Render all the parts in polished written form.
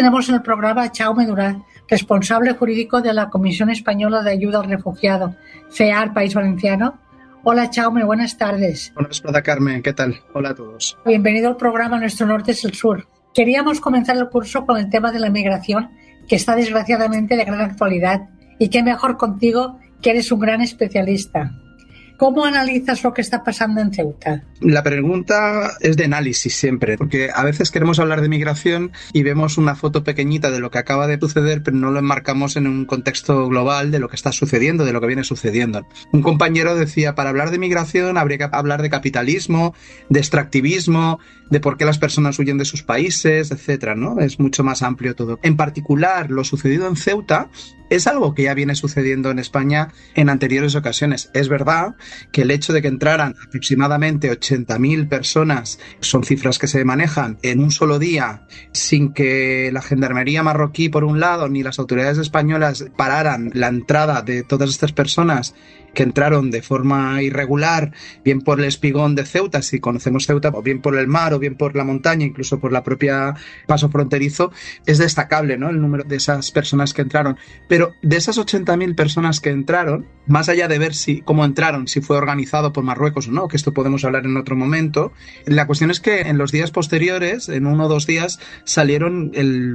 tenemos en el programa a Jaume Duraz, responsable jurídico de la Comisión Española de Ayuda al Refugiado, CEAR País Valenciano. Hola Jaume, buenas tardes. Buenas tardes, Carmen, ¿qué tal? Hola a todos. Bienvenido al programa Nuestro Norte es el Sur. Queríamos comenzar el curso con el tema de la migración, que está desgraciadamente de gran actualidad, y qué mejor contigo, que eres un gran especialista. ¿Cómo analizas lo que está pasando en Ceuta? La pregunta es de análisis siempre, porque a veces queremos hablar de migración y vemos una foto pequeñita de lo que acaba de suceder, pero no lo enmarcamos en un contexto global de lo que está sucediendo, de lo que viene sucediendo. Un compañero decía, para hablar de migración habría que hablar de capitalismo, de extractivismo, de por qué las personas huyen de sus países, etcétera, ¿no? Es mucho más amplio todo. En particular, lo sucedido en Ceuta es algo que ya viene sucediendo en España en anteriores ocasiones. Es verdad que el hecho de que entraran aproximadamente 80.000 personas, son cifras que se manejan en un solo día, sin que la gendarmería marroquí, por un lado, ni las autoridades españolas pararan la entrada de todas estas personas que entraron de forma irregular, bien por el espigón de Ceuta, si conocemos Ceuta, o bien por el mar, o bien por la montaña, incluso por la propia paso fronterizo, es destacable, ¿no?, el número de esas personas que entraron. Pero de esas 80.000 personas que entraron, más allá de ver cómo entraron, si fue organizado por Marruecos o no, que esto podemos hablar en otro momento, la cuestión es que en los días posteriores, en 1 o 2 días, salieron el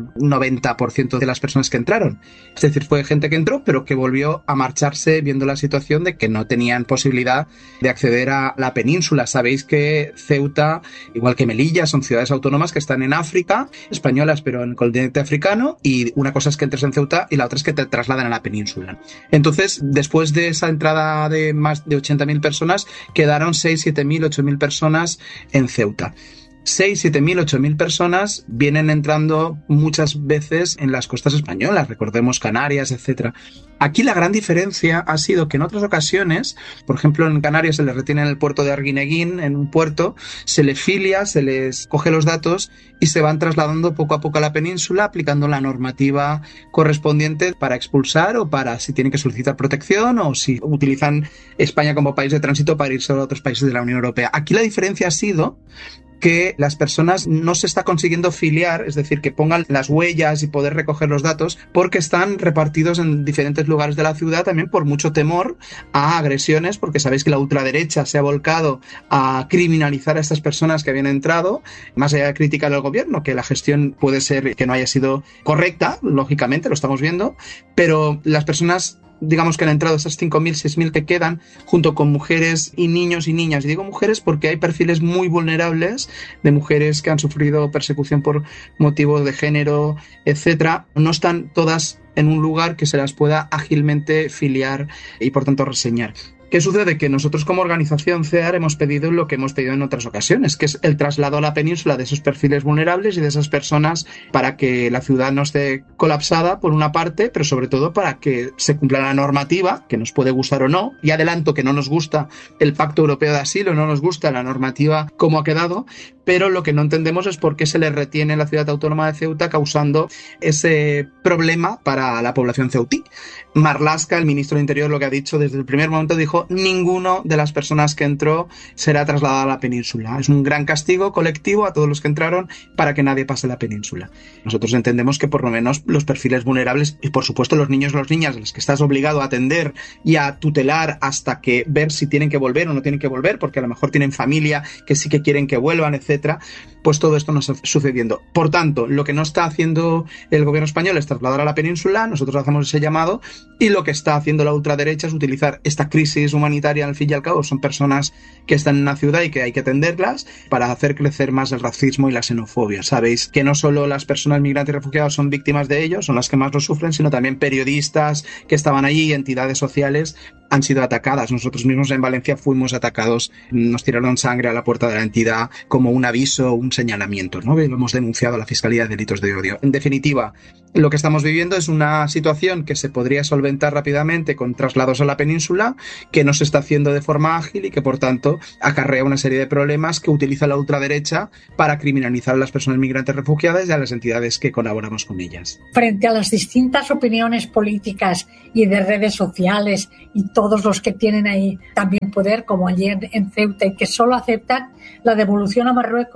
90% de las personas que entraron. Es decir, fue gente que entró, pero que volvió a marcharse viendo la situación de que no tenían posibilidad de acceder a la península. Sabéis que Ceuta, igual que Melilla, son ciudades autónomas que están en África, españolas, pero en el continente africano, y una cosa es que entres en Ceuta y la otra es que te trasladan a la península. Entonces, después de esa entrada de más de 80.000 personas, quedaron 6, 7.000, 8.000 personas en Ceuta. 6, 7.000, 8.000 personas vienen entrando muchas veces en las costas españolas, recordemos Canarias, etcétera. Aquí la gran diferencia ha sido que en otras ocasiones, por ejemplo en Canarias se les retiene en el puerto de Arguineguín, en un puerto, se les filia, se les coge los datos y se van trasladando poco a poco a la península aplicando la normativa correspondiente para expulsar o para si tienen que solicitar protección o si utilizan España como país de tránsito para irse a otros países de la Unión Europea. Aquí la diferencia ha sido que las personas no se está consiguiendo filiar, es decir, que pongan las huellas y poder recoger los datos, porque están repartidos en diferentes lugares de la ciudad también por mucho temor a agresiones, porque sabéis que la ultraderecha se ha volcado a criminalizar a estas personas que habían entrado, más allá de criticar al gobierno, que la gestión puede ser que no haya sido correcta, lógicamente, lo estamos viendo, pero las personas, digamos que han entrado esas 5.000, 6.000 que quedan, junto con mujeres y niños y niñas. Y digo mujeres porque hay perfiles muy vulnerables de mujeres que han sufrido persecución por motivos de género, etcétera. No están todas en un lugar que se las pueda ágilmente filiar y por tanto reseñar. ¿Qué sucede? Que nosotros como organización CEAR hemos pedido lo que hemos pedido en otras ocasiones, que es el traslado a la península de esos perfiles vulnerables y de esas personas para que la ciudad no esté colapsada por una parte, pero sobre todo para que se cumpla la normativa, que nos puede gustar o no. Y adelanto que no nos gusta el Pacto Europeo de Asilo, no nos gusta la normativa como ha quedado, pero lo que no entendemos es por qué se le retiene en la ciudad autónoma de Ceuta, causando ese problema para la población ceutí. Marlaska, el ministro de Interior, lo que ha dicho desde el primer momento, dijo: ninguno de las personas que entró será trasladada a la península. Es un gran castigo colectivo a todos los que entraron para que nadie pase la península. Nosotros entendemos que por lo menos los perfiles vulnerables y por supuesto los niños y las niñas, a los que estás obligado a atender y a tutelar hasta que ver si tienen que volver o no tienen que volver, porque a lo mejor tienen familia que sí que quieren que vuelvan, etcétera, pues todo esto no está sucediendo. Por tanto, lo que no está haciendo el gobierno español es trasladar a la península, nosotros hacemos ese llamado, y lo que está haciendo la ultraderecha es utilizar esta crisis humanitaria, al fin y al cabo son personas que están en una ciudad y que hay que atenderlas, para hacer crecer más el racismo y la xenofobia. Sabéis que no solo las personas migrantes y refugiados son víctimas de ello, son las que más lo sufren, sino también periodistas que estaban allí, entidades sociales, han sido atacadas. Nosotros mismos en Valencia fuimos atacados, nos tiraron sangre a la puerta de la entidad como un aviso, un señalamiento, ¿no? Lo hemos denunciado a la Fiscalía de Delitos de Odio. En definitiva, lo que estamos viviendo es una situación que se podría solventar rápidamente con traslados a la península, que no se está haciendo de forma ágil y que por tanto acarrea una serie de problemas que utiliza la ultraderecha para criminalizar a las personas migrantes refugiadas y a las entidades que colaboramos con ellas. Frente a las distintas opiniones políticas y de redes sociales y todos los que tienen ahí también poder, como ayer en Ceuta, y que solo aceptan la devolución a Marruecos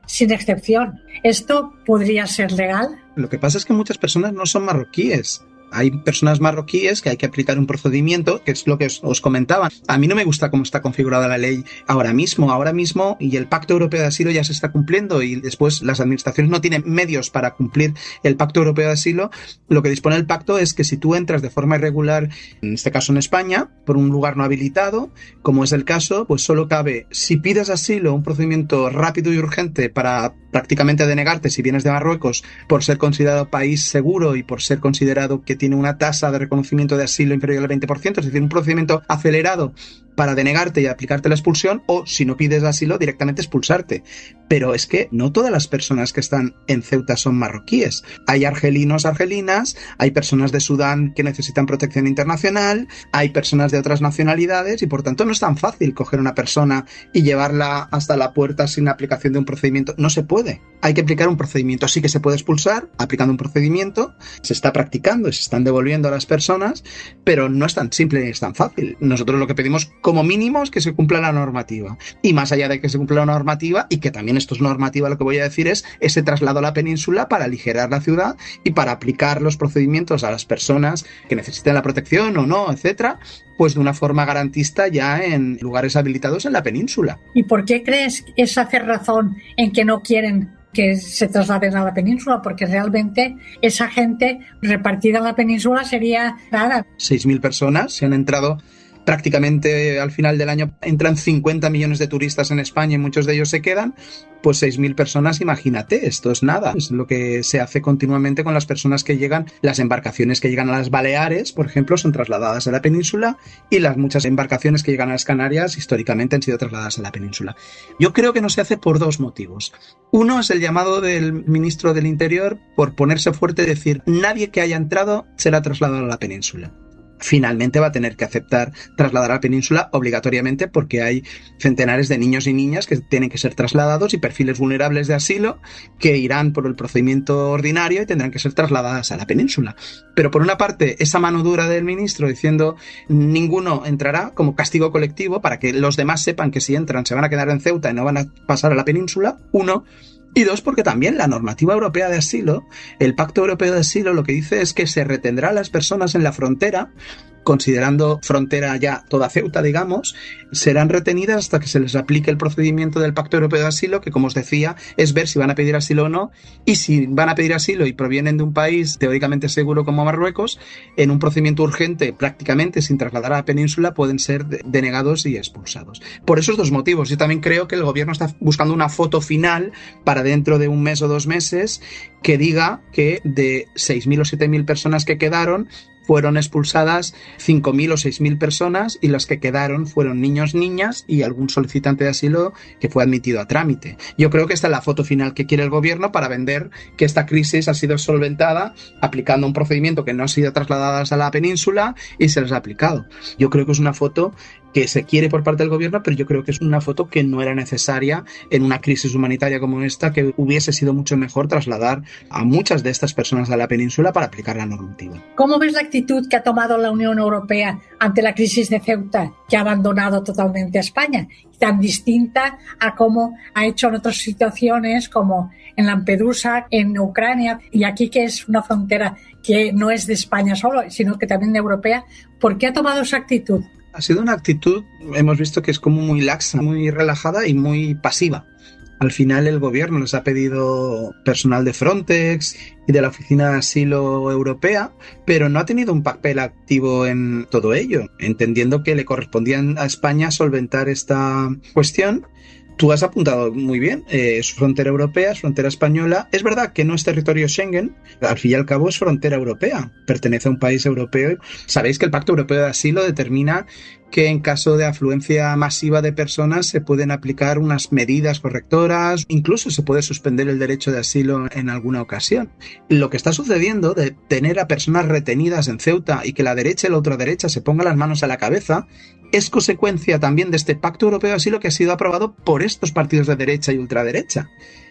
sin excepción. ¿Esto podría ser legal? Lo que pasa es que muchas personas no son marroquíes. Hay personas marroquíes que hay que aplicar un procedimiento, que es lo que os comentaba. A mí no me gusta cómo está configurada la ley ahora mismo, y el Pacto Europeo de Asilo ya se está cumpliendo y después las administraciones no tienen medios para cumplir el Pacto Europeo de Asilo. Lo que dispone el pacto es que si tú entras de forma irregular, en este caso en España, por un lugar no habilitado, como es el caso, pues solo cabe, si pides asilo, un procedimiento rápido y urgente para prácticamente denegarte si vienes de Marruecos por ser considerado país seguro y por ser considerado que tiene una tasa de reconocimiento de asilo inferior al 20%, es decir, un procedimiento acelerado para denegarte y aplicarte la expulsión, o si no pides asilo, directamente expulsarte. Pero es que no todas las personas que están en Ceuta son marroquíes. Hay argelinos, argelinas, hay personas de Sudán que necesitan protección internacional, hay personas de otras nacionalidades y por tanto no es tan fácil coger a una persona y llevarla hasta la puerta sin aplicación de un procedimiento. No se puede. Hay que aplicar un procedimiento. Sí que se puede expulsar aplicando un procedimiento, se está practicando y se están devolviendo a las personas, pero no es tan simple ni es tan fácil. Nosotros lo que pedimos como mínimo es que se cumpla la normativa. Y más allá de que se cumpla la normativa, y que también esto es normativa, lo que voy a decir es ese traslado a la península para aligerar la ciudad y para aplicar los procedimientos a las personas que necesiten la protección o no, etcétera, pues de una forma garantista ya en lugares habilitados en la península. ¿Y por qué crees que es hacer razón en que no quieren que se trasladen a la península? Porque realmente esa gente repartida en la península sería nada. 6.000 personas se han entrado. Prácticamente al final del año entran 50 millones de turistas en España y muchos de ellos se quedan, pues 6.000 personas, imagínate, esto es nada. Es lo que se hace continuamente con las personas que llegan. Las embarcaciones que llegan a las Baleares, por ejemplo, son trasladadas a la península, y las muchas embarcaciones que llegan a las Canarias históricamente han sido trasladadas a la península. Yo creo que no se hace por dos motivos. Uno es el llamado del ministro del Interior por ponerse fuerte y decir: nadie que haya entrado será trasladado a la península. Finalmente va a tener que aceptar trasladar a la península obligatoriamente, porque hay centenares de niños y niñas que tienen que ser trasladados y perfiles vulnerables de asilo que irán por el procedimiento ordinario y tendrán que ser trasladadas a la península. Pero por una parte, esa mano dura del ministro diciendo ninguno entrará como castigo colectivo para que los demás sepan que si entran se van a quedar en Ceuta y no van a pasar a la península, uno. Y dos, porque también la normativa europea de asilo, el Pacto Europeo de Asilo, lo que dice es que se retendrá a las personas en la frontera, considerando frontera ya toda Ceuta, digamos, serán retenidas hasta que se les aplique el procedimiento del Pacto Europeo de Asilo, que, como os decía, es ver si van a pedir asilo o no, y si van a pedir asilo y provienen de un país teóricamente seguro como Marruecos, en un procedimiento urgente, prácticamente sin trasladar a la península, pueden ser denegados y expulsados. Por esos dos motivos, yo también creo que el gobierno está buscando una foto final para dentro de un mes o 2 meses que diga que de 6.000 o 7.000 personas que quedaron, fueron expulsadas 5.000 o 6.000 personas, y las que quedaron fueron niños, niñas y algún solicitante de asilo que fue admitido a trámite. Yo creo que esta es la foto final que quiere el gobierno para vender que esta crisis ha sido solventada aplicando un procedimiento que no ha sido trasladado a la península y se les ha aplicado. Yo creo que es una foto que se quiere por parte del gobierno, pero yo creo que es una foto que no era necesaria en una crisis humanitaria como esta, que hubiese sido mucho mejor trasladar a muchas de estas personas a la península para aplicar la normativa. ¿Cómo ves la actitud que ha tomado la Unión Europea ante la crisis de Ceuta, que ha abandonado totalmente a España, tan distinta a cómo ha hecho en otras situaciones como en Lampedusa, en Ucrania, y aquí, que es una frontera que no es de España solo, sino que también de europea? ¿Por qué ha tomado esa actitud? Ha sido una actitud, hemos visto que es como muy laxa, muy relajada y muy pasiva. Al final el gobierno les ha pedido personal de Frontex y de la Oficina de Asilo Europea, pero no ha tenido un papel activo en todo ello, entendiendo que le correspondía a España solventar esta cuestión. Tú has apuntado muy bien, es frontera europea, es frontera española. Es verdad que no es territorio Schengen, al fin y al cabo es frontera europea, pertenece a un país europeo. Sabéis que el Pacto Europeo de Asilo determina que en caso de afluencia masiva de personas se pueden aplicar unas medidas correctoras, incluso se puede suspender el derecho de asilo en alguna ocasión. Lo que está sucediendo de tener a personas retenidas en Ceuta y que la derecha y la ultraderecha se pongan las manos a la cabeza es consecuencia también de este Pacto Europeo de Asilo que ha sido aprobado por estos partidos de derecha y ultraderecha.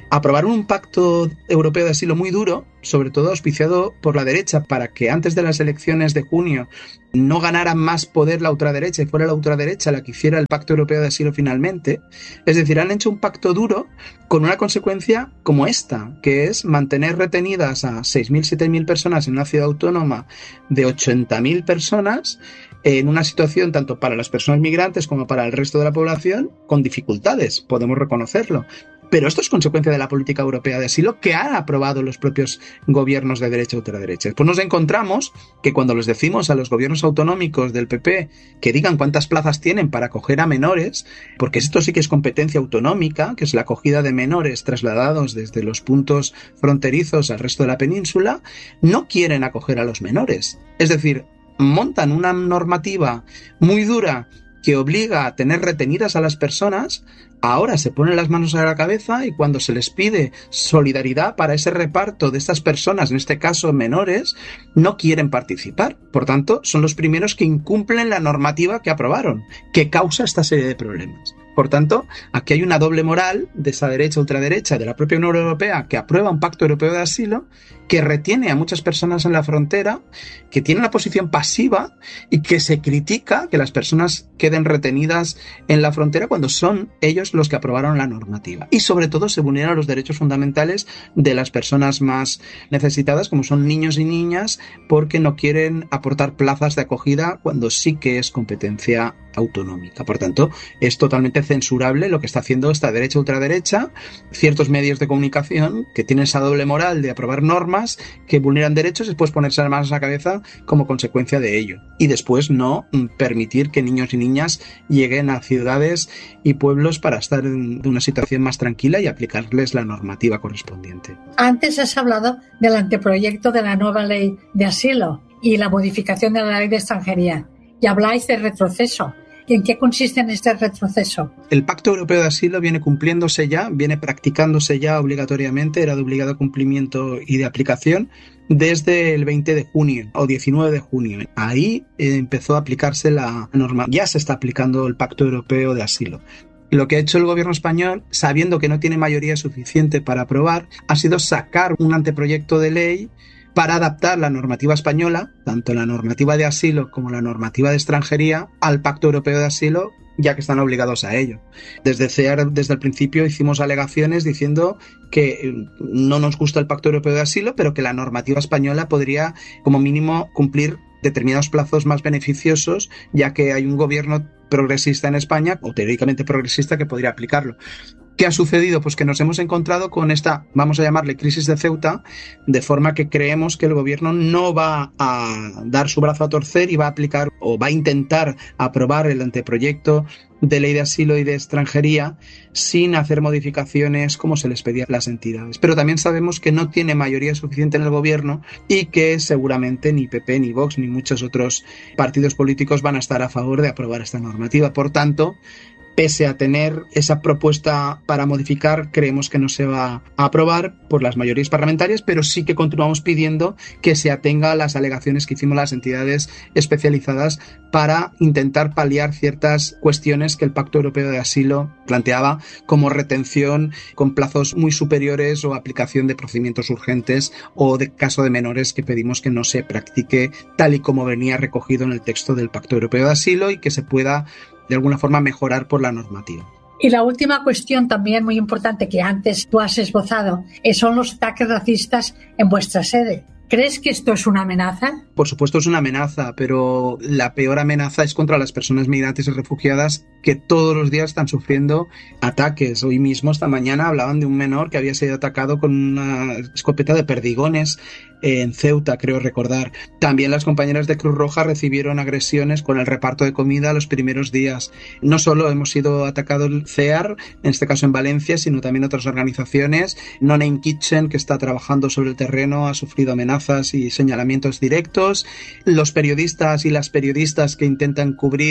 Aprobaron un pacto europeo de asilo muy duro, sobre todo auspiciado por la derecha, para que antes de las elecciones de junio no ganara más poder la ultraderecha y fuera la ultraderecha la que hiciera el pacto europeo de asilo finalmente. Es decir, han hecho un pacto duro con una consecuencia como esta, que es mantener retenidas a 6.000, 7.000 personas en una ciudad autónoma de 80.000 personas en una situación tanto para las personas migrantes como para el resto de la población con dificultades, podemos reconocerlo. Pero esto es consecuencia de la política europea de asilo que han aprobado los propios gobiernos de derecha y ultraderecha. Pues nos encontramos que cuando les decimos a los gobiernos autonómicos del PP que digan cuántas plazas tienen para acoger a menores, porque esto sí que es competencia autonómica, que es la acogida de menores trasladados desde los puntos fronterizos al resto de la península, no quieren acoger a los menores. Es decir, montan una normativa muy dura que obliga a tener retenidas a las personas. Ahora se ponen las manos a la cabeza y cuando se les pide solidaridad para ese reparto de estas personas, en este caso menores, no quieren participar. Por tanto, son los primeros que incumplen la normativa que aprobaron, que causa esta serie de problemas. Por tanto, aquí hay una doble moral de esa derecha, ultraderecha, de la propia Unión Europea, que aprueba un pacto europeo de asilo, que retiene a muchas personas en la frontera, que tiene una posición pasiva y que se critica que las personas queden retenidas en la frontera cuando son ellos los que aprobaron la normativa. Y sobre todo se vulneran los derechos fundamentales de las personas más necesitadas, como son niños y niñas, porque no quieren aportar plazas de acogida cuando sí que es competencia autonómica. Por tanto, es totalmente censurable lo que está haciendo esta derecha ultraderecha, ciertos medios de comunicación que tienen esa doble moral de aprobar normas que vulneran derechos y después ponerse las manos a la cabeza como consecuencia de ello. Y después no permitir que niños y niñas lleguen a ciudades y pueblos para estar en una situación más tranquila y aplicarles la normativa correspondiente. Antes has hablado del anteproyecto de la nueva ley de asilo y la modificación de la ley de extranjería y habláis de retroceso. ¿Y en qué consiste en este retroceso? El Pacto Europeo de Asilo viene cumpliéndose ya, viene practicándose ya obligatoriamente, era de obligado cumplimiento y de aplicación desde el 20 de junio o 19 de junio. Ahí empezó a aplicarse la norma. Ya se está aplicando el Pacto Europeo de Asilo. Lo que ha hecho el gobierno español, sabiendo que no tiene mayoría suficiente para aprobar, ha sido sacar un anteproyecto de ley para adaptar la normativa española, tanto la normativa de asilo como la normativa de extranjería, al Pacto Europeo de Asilo, ya que están obligados a ello. Desde CEAR, desde el principio, hicimos alegaciones diciendo que no nos gusta el Pacto Europeo de Asilo, pero que la normativa española podría, como mínimo, cumplir determinados plazos más beneficiosos, ya que hay un gobierno progresista en España, o teóricamente progresista, que podría aplicarlo. ¿Qué ha sucedido? Pues que nos hemos encontrado con esta, vamos a llamarle crisis de Ceuta, de forma que creemos que el gobierno no va a dar su brazo a torcer y va a aplicar o va a intentar aprobar el anteproyecto de ley de asilo y de extranjería sin hacer modificaciones como se les pedía a las entidades. Pero también sabemos que no tiene mayoría suficiente en el gobierno y que seguramente ni PP, ni Vox, ni muchos otros partidos políticos van a estar a favor de aprobar esta normativa. Por tanto, pese a tener esa propuesta para modificar, creemos que no se va a aprobar por las mayorías parlamentarias, pero sí que continuamos pidiendo que se atenga a las alegaciones que hicimos las entidades especializadas para intentar paliar ciertas cuestiones que el Pacto Europeo de Asilo planteaba, como retención con plazos muy superiores o aplicación de procedimientos urgentes o de caso de menores que pedimos que no se practique tal y como venía recogido en el texto del Pacto Europeo de Asilo y que se pueda de alguna forma mejorar por la normativa. Y la última cuestión también muy importante que antes tú has esbozado son los ataques racistas en vuestra sede. ¿Crees que esto es una amenaza? Por supuesto es una amenaza, pero la peor amenaza es contra las personas migrantes y refugiadas que todos los días están sufriendo ataques. Hoy mismo, esta mañana, hablaban de un menor que había sido atacado con una escopeta de perdigones en Ceuta, creo recordar. También las compañeras de Cruz Roja recibieron agresiones con el reparto de comida los primeros días. No solo hemos sido atacados el CEAR, en este caso en Valencia, sino también otras organizaciones. No Name Kitchen, que está trabajando sobre el terreno, ha sufrido amenazas y señalamientos directos. Los periodistas y las periodistas que intentan cubrir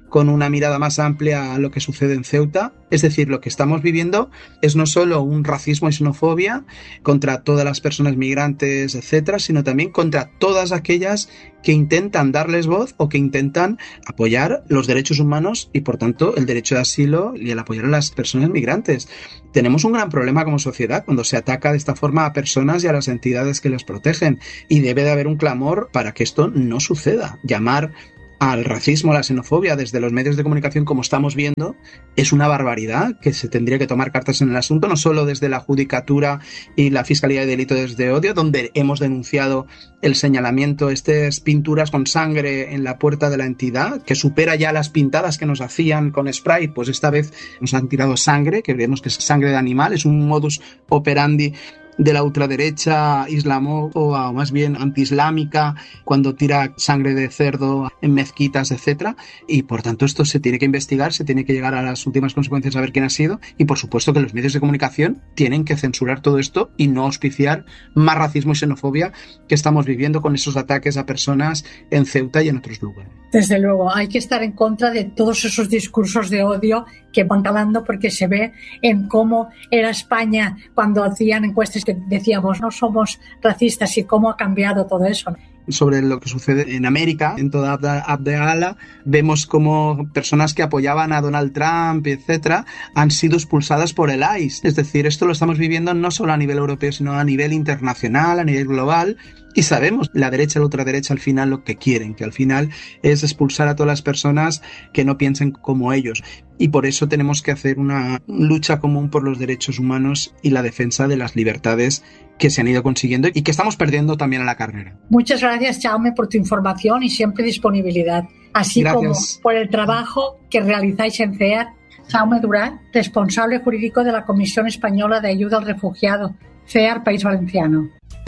con una mirada más amplia a lo que sucede en Ceuta. Es decir, lo que estamos viviendo es no solo un racismo y xenofobia contra todas las personas migrantes, etcétera, sino también contra todas aquellas que intentan darles voz o que intentan apoyar los derechos humanos y, por tanto, el derecho de asilo y el apoyar a las personas migrantes. Tenemos un gran problema como sociedad cuando se ataca de esta forma a personas y a las entidades que les protegen, y debe de haber un clamor para que esto no suceda. Llamar al racismo, a la xenofobia desde los medios de comunicación, como estamos viendo, es una barbaridad que se tendría que tomar cartas en el asunto, no solo desde la Judicatura y la Fiscalía de Delitos de Odio, donde hemos denunciado el señalamiento, estas pinturas con sangre en la puerta de la entidad, que supera ya las pintadas que nos hacían con spray, pues esta vez nos han tirado sangre, que vemos que es sangre de animal, es un modus operandi de la ultraderecha islamófoba o más bien antiislámica, cuando tira sangre de cerdo en mezquitas, etcétera, y por tanto esto se tiene que investigar, se tiene que llegar a las últimas consecuencias a ver quién ha sido, y por supuesto que los medios de comunicación tienen que censurar todo esto y no auspiciar más racismo y xenofobia que estamos viviendo con esos ataques a personas en Ceuta y en otros lugares. Desde luego, hay que estar en contra de todos esos discursos de odio que van calando, porque se ve en cómo era España cuando hacían encuestas que decíamos no somos racistas y cómo ha cambiado todo eso. Sobre lo que sucede en América, en toda Abdala, vemos como personas que apoyaban a Donald Trump, etcétera, han sido expulsadas por el ICE. Es decir, esto lo estamos viviendo no solo a nivel europeo, sino a nivel internacional, a nivel global. Y sabemos, la derecha y la ultraderecha al final lo que quieren, que al final es expulsar a todas las personas que no piensen como ellos. Y por eso tenemos que hacer una lucha común por los derechos humanos y la defensa de las libertades que se han ido consiguiendo y que estamos perdiendo también a la carrera. Muchas gracias, Jaume, por tu información y siempre disponibilidad, así gracias. Como por el trabajo que realizáis en CEAR. Jaume Durán, responsable jurídico de la Comisión Española de Ayuda al Refugiado, CEAR País Valenciano.